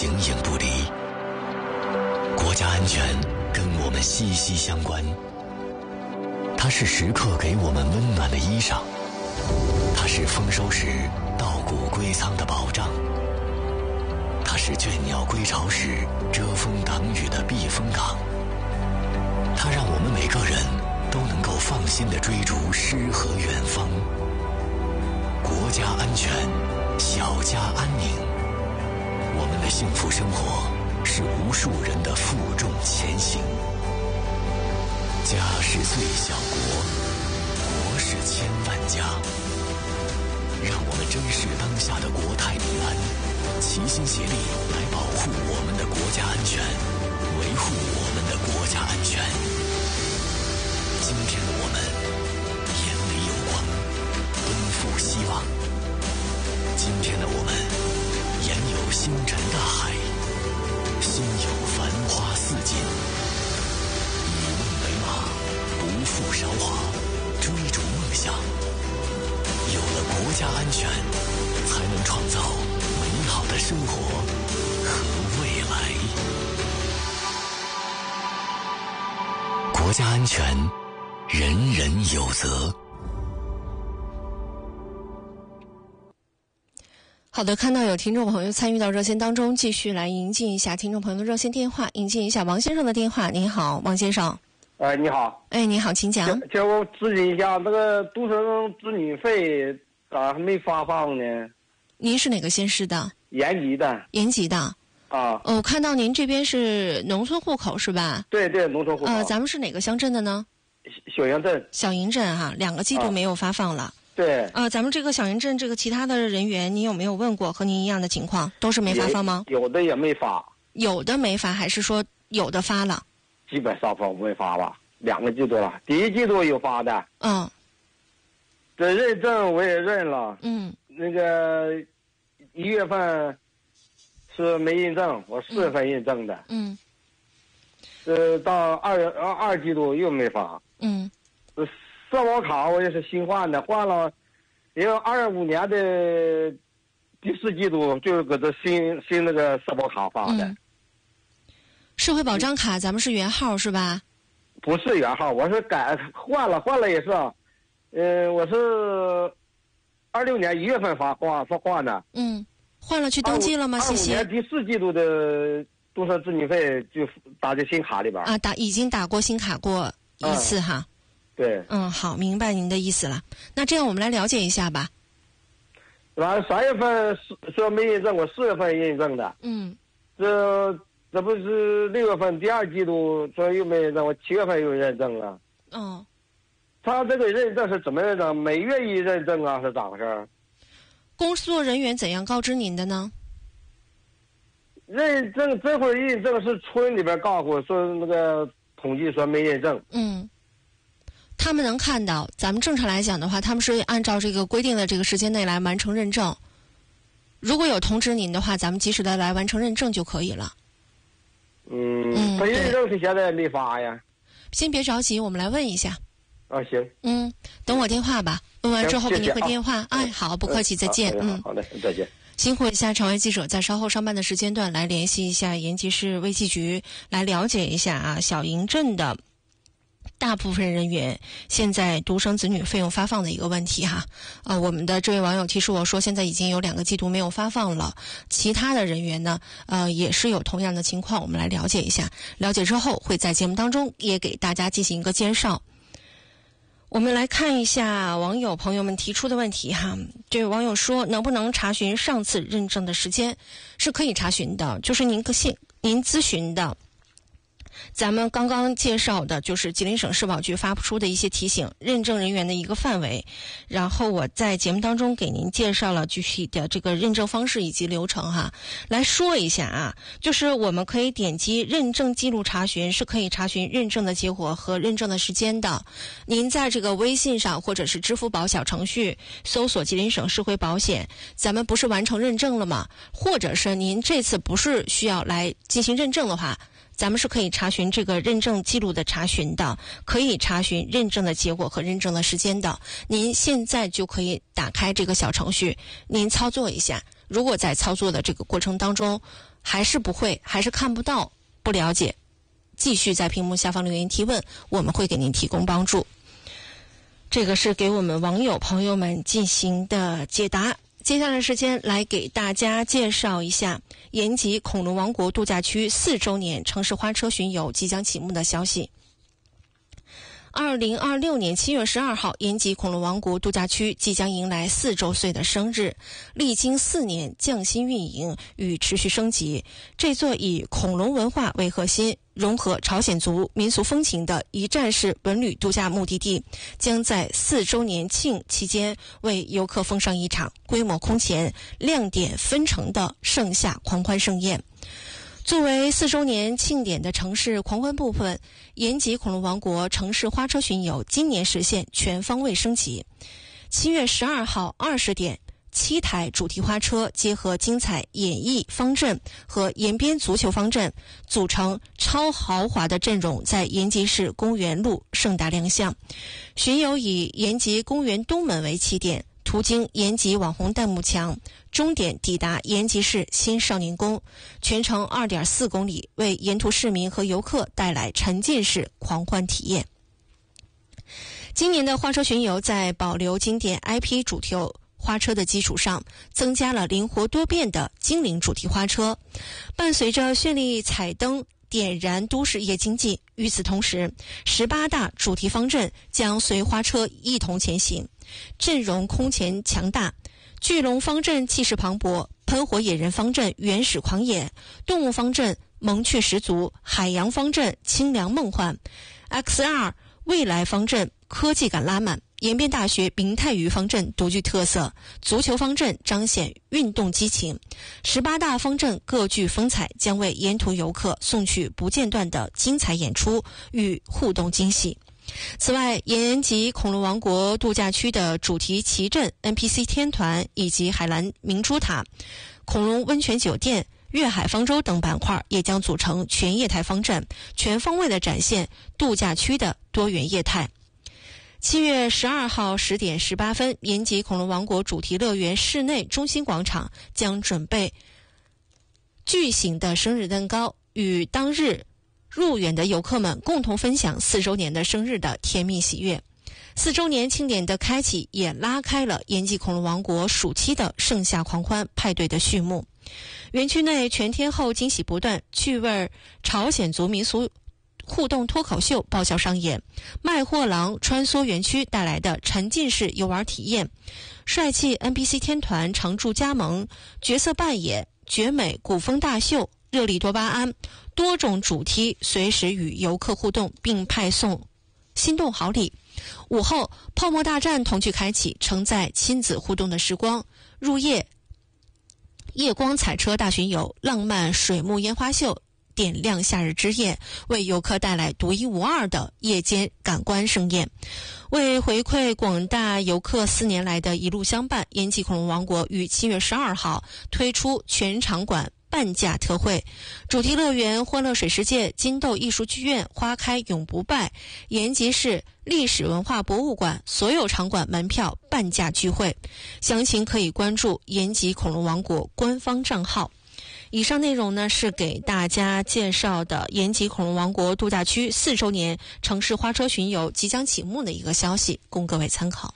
形影不离。国家安全跟我们息息相关，它是时刻给我们温暖的衣裳，它是丰收时稻谷归仓的保障，它是倦鸟归巢时遮风挡雨的避风港，它让我们每个人都能够放心地追逐诗和远方。国家安全，小家安宁，我们的幸福生活是无数人的负重前行。家是最小国，国是千万家。让我们珍视当下的国泰民安，齐心协力来保护我们的国家安全，维护我们的国家安全。今天的我们眼里有光，奔赴希望。今天的我们眼有星辰大海，心有繁花似锦。以梦为马，不负韶华，追逐梦想。有了国家安全，才能创造美好的生活和未来。国家安全，人人有责。 好的，看到有听众朋友参与到热线当中，继续来迎进一下听众朋友的热线电话，迎进一下王先生的电话。您好，王先生。 你好。 你好，请讲。 叫我咨询一下，那个独生子女费咋还没发放呢？ 您是哪个县市的？ 延吉的。 延吉的。我看到您这边是农村户口是吧？ 对对，农村户口。 咱们是哪个乡镇的呢？ 小营镇。 小营镇哈，2个季度没有发放了。 对。 咱们这个小营镇这个其他的人员，你有没有问过和您一样的情况？都是没发放吗？ 有的也没发。有的没发，还是说有的发了？ 基本上没发吧，2个季度了。第1季度有发的。这认证我也认了。那个1月份是没认证，我4月份认证的。到二季度又没发。社保卡我也是新换的，换了，因为25年的第4季度就是搁这新那个社保卡发的。 社会保障卡咱们是原号是吧？ 不是原号，我是换了也是。我是26年1月份换的。 换了去登记了吗？谢谢。 25年第4季度的独生子女费就打在新卡里边。 已经打过新卡过一次哈。 对。 好，明白您的意思了。那这样我们来了解一下吧。 完了3月份说没认证，我4月份认证的。这不是6月份第2季度说又没认证，我7月份又认证了。他这个认证是怎么认证？每月一认证啊，是咋回事？ 工作人员怎样告知您的呢？ 认证这回认证是村里边告诉我说那个统计说没认证。 他们能看到，咱们正常来讲的话，他们是按照这个规定的这个时间内来完成认证。如果有通知您的话，咱们及时的来完成认证就可以了。 他认证是现在没发呀。 先别着急，我们来问一下。 行。 等我电话吧，问完之后给您回电话。好，不客气，再见。 好的，再见。 辛苦一下常为记者在稍后上班的时间段来联系一下延吉市卫计局，来了解一下小营镇的大部分人员现在独生子女费用发放的一个问题哈。我们的这位网友提示我说，现在已经有2个季度没有发放了，其他的人员呢也是有同样的情况，我们来了解一下，了解之后会在节目当中也给大家进行一个介绍。我们来看一下网友朋友们提出的问题哈。这位网友说，能不能查询上次认证的时间？是可以查询的，就是您咨询的咱们刚刚介绍的就是吉林省社保局发出的一些提醒，认证人员的一个范围，然后我在节目当中给您介绍了具体的这个认证方式以及流程哈。来说一下就是我们可以点击认证记录查询，是可以查询认证的结果和认证的时间的。您在这个微信上或者是支付宝小程序搜索吉林省社会保险，咱们不是完成认证了吗？或者是您这次不是需要来进行认证的话，咱们是可以查询这个认证记录的查询的，可以查询认证的结果和认证的时间的。您现在就可以打开这个小程序，您操作一下。 如果在操作的这个过程当中还是不会，还是看不到，不了解，继续在屏幕下方留言提问，我们会给您提供帮助。这个是给我们网友朋友们进行的解答。接下来时间来给大家介绍一下延吉恐龙王国度假区4周年城市花车巡游即将启幕的消息。2026年7月12号，延吉恐龙王国度假区即将迎来4周岁的生日。历经4年匠心运营与持续升级，这座以恐龙文化为核心，融合朝鲜族民俗风情的一站式文旅度假目的地，将在4周年庆期间为游客奉上一场规模空前、亮点纷呈的盛夏狂欢盛宴。作为4周年庆典的城市狂欢部分，延吉恐龙王国城市花车巡游今年实现全方位升级。7月12号20点，7台主题花车结合精彩演艺方阵和延边足球方阵，组成超豪华的阵容，在延吉市公园路盛大亮相。巡游以延吉公园东门为起点，途经延吉网红弹幕墙，终点抵达延吉市新少年宫，全程2.4公里，为沿途市民和游客带来沉浸式狂欢体验。今年的花车巡游在保留经典 IP 主题花车的基础上，增加了灵活多变的精灵主题花车，伴随着绚丽彩灯点燃都市夜经济。与此同时，18大主题方阵将随花车一同前行，阵容空前强大。巨龙方阵气势磅礴，喷火野人方阵原始狂野，动物方阵萌趣十足，海洋方阵清凉梦幻， XR 未来方阵科技感拉满，延边大学明太鱼方阵独具特色，足球方阵彰显运动激情。18大方阵各具风采，将为沿途游客送去不间断的精彩演出与互动惊喜。此外，延吉恐龙王国度假区的主题旗阵 NPC 天团以及海蓝明珠塔、恐龙温泉酒店、粤海方舟等板块也将组成全业态方阵，全方位地展现度假区的多元业态。7月12号10点18分，延吉恐龙王国主题乐园室内中心广场将准备巨型的生日蛋糕，与当日入园的游客们共同分享4周年的生日的甜蜜喜悦。4周年庆典的开启也拉开了延吉恐龙王国暑期的盛夏狂欢派对的序幕。园区内全天候惊喜不断，趣味朝鲜族民俗互动脱口秀爆笑上演，卖货郎穿梭园区带来的沉浸式游玩体验，帅气 NPC 天团常驻加盟，角色扮演，绝美古风大秀，热力多巴胺，多种主题随时与游客互动，并派送心动好礼。午后泡沫大战同剧开启，承载亲子互动的时光。入夜夜光彩车大巡游，浪漫水幕烟花秀点亮夏日之夜，为游客带来独一无二的夜间感官盛宴。为回馈广大游客4年来的一路相伴，延吉恐龙王国于7月12号推出全场馆半价特惠，主题乐园欢乐水世界、金豆艺术剧院、花开永不败、延吉市历史文化博物馆所有场馆门票半价聚会，详情可以关注延吉恐龙王国官方账号。以上内容呢是给大家介绍的延吉恐龙王国度假区4周年城市花车巡游即将启幕的一个消息，供各位参考。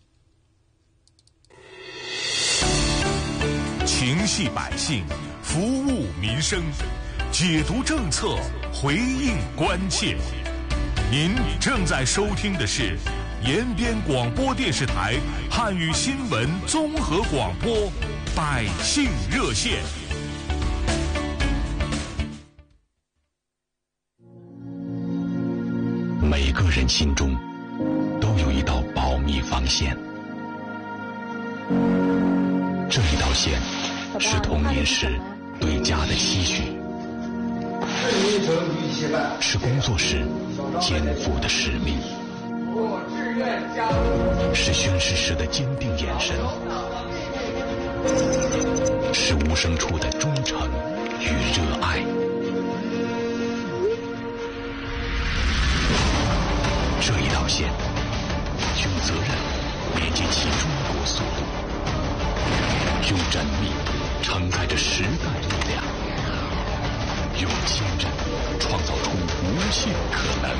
情系百姓，服务民生，解读政策，回应关切。您正在收听的是延边广播电视台汉语新闻综合广播百姓热线。 每个人心中都有一道保密防线，这一道线是童年时对家的期许，是工作时肩负的使命，是宣誓时的坚定眼神，是无声处的忠诚与热爱。这一道线，用责任连接起中国速度，用缜密承载着时代力量，用坚韧创造出无限可能。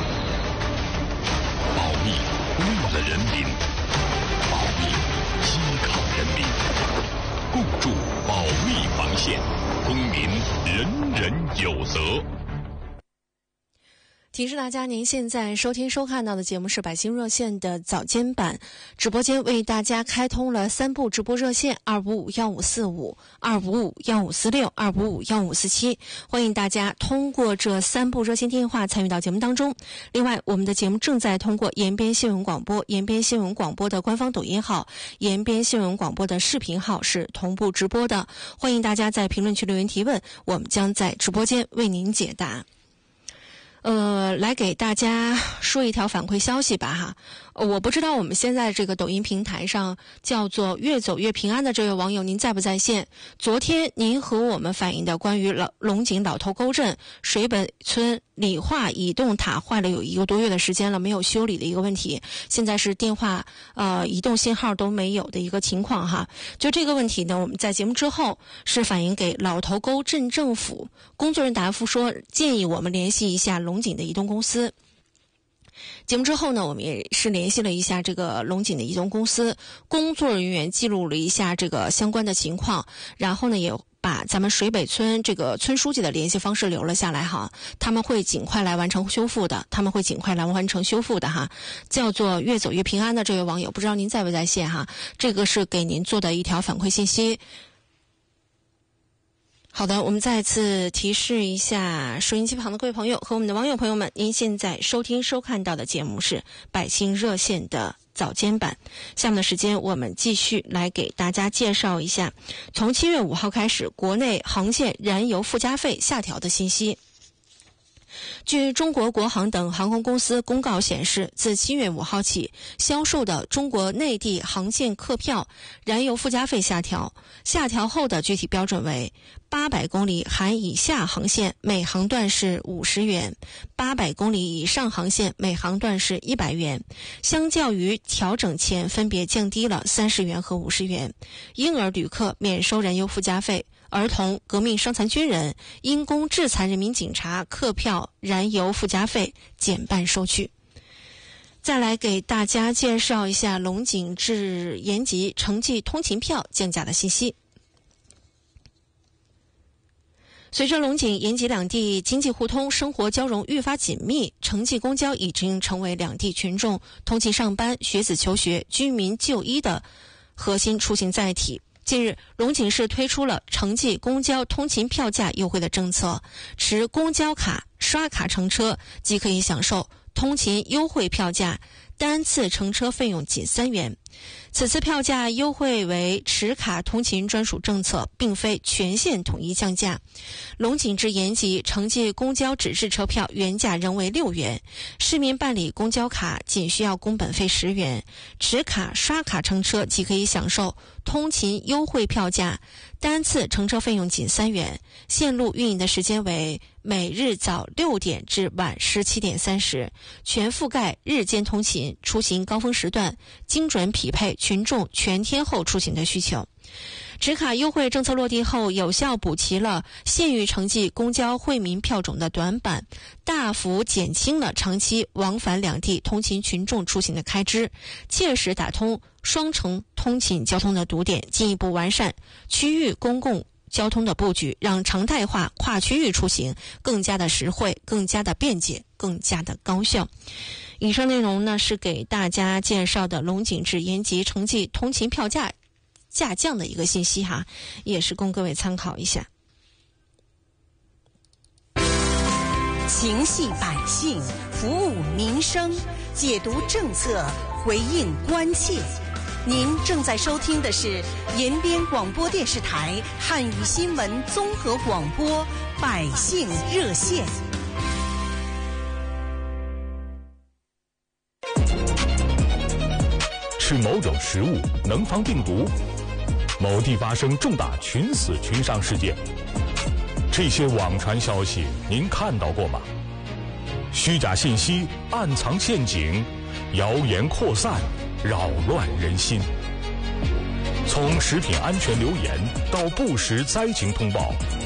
保密为了人民，保密依靠人民，共筑保密防线，公民人人有责。 提示大家，您现在收听收看到的节目是百姓热线的早间版，直播间为大家开通了3部直播热线：255-1545、255-1546、255-1547，欢迎大家通过这3部热线电话参与到节目当中。另外，我们的节目正在通过延边新闻广播、延边新闻广播的官方抖音号、延边新闻广播的视频号是同步直播的，欢迎大家在评论区留言提问，我们将在直播间为您解答。来给大家说一条反馈消息吧哈，我不知道我们现在这个抖音平台上叫做越走越平安的这位网友您在不在线？昨天您和我们反映的关于龙井老头沟镇水本村理化移动塔坏了有1个多月的时间了，没有修理的一个问题，现在是电话移动信号都没有的一个情况哈。就这个问题呢，我们在节目之后是反映给老头沟镇政府，工作人员答复说建议我们联系一下龙井的移动公司。节目之后呢，我们也是联系了一下这个龙井的移动公司，工作人员记录了一下这个相关的情况，然后呢也把咱们水北村这个村书记的联系方式留了下来哈，他们会尽快来完成修复的，哈。叫做越走越平安的这位网友，不知道您在不在线哈，这个是给您做的一条反馈信息。好的，我们再次提示一下收音机旁的各位朋友和我们的网友朋友们，您现在收听收看到的节目是百姓热线的早间版。下面的时间我们继续来给大家介绍一下从7月5号开始国内航线燃油附加费下调的信息。据中国国航等航空公司公告显示，自7月5号起销售的中国内地航线客票燃油附加费下调后的具体标准为800公里含以下航线每航段是50元，800公里以上航线每航段是100元，相较于调整前分别降低了30元和50元。婴儿旅客免收燃油附加费，儿童、革命伤残军人、因公致残人民警察客票燃油附加费减半收取。再来给大家介绍一下龙井至延吉城际通勤票降价的信息。随着龙井、延吉两地经济互通、生活交融愈发紧密，城际公交已经成为两地群众通勤上班、学子求学、居民就医的核心出行载体。近日，龙井市推出了城际公交通勤票价优惠的政策，持公交卡刷卡乘车即可以享受通勤优惠票价，单次乘车费用仅3元。此次票价优惠为持卡通勤专属政策，并非全线统一降价。龙井至延吉城际公交纸质车票原价仍为6元，市民办理公交卡仅需要工本费10元，持卡刷卡乘车即可以享受通勤优惠票价，单次乘车费用仅3元，线路运营的时间为每日早6点至晚17点30，全覆盖日间通勤、出行高峰时段，精准匹配群众全天候出行的需求。持卡优惠政策落地后，有效补齐了县域城际公交惠民票种的短板，大幅减轻了长期往返两地通勤群众出行的开支，切实打通双城通勤交通的堵点，进一步完善区域公共交通的布局，让常态化跨区域出行更加的实惠、更加的便捷、更加的高效。以上内容呢是给大家介绍的龙井至延吉城际通勤票价下降的一个信息哈，也是供各位参考一下。 情系百姓，服务民生，解读政策，回应关切。您正在收听的是延边广播电视台汉语新闻综合广播百姓热线。 吃某种食物能防病毒，某地发生重大群死群伤事件，这些网传消息您看到过吗？虚假信息暗藏陷阱，谣言扩散，扰乱人心。 从食品安全留言到不实灾情通报，